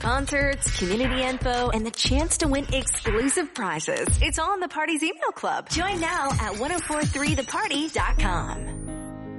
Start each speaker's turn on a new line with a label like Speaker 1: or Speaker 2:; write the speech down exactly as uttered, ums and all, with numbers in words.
Speaker 1: concerts, community info, and the chance to win exclusive prizes. It's all in the Party's email club. Join now at ten forty-three the party dot com.